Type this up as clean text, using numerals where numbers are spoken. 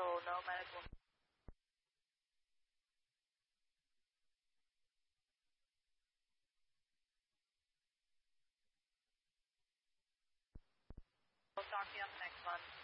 so no medical. We'll talk to you on the next one.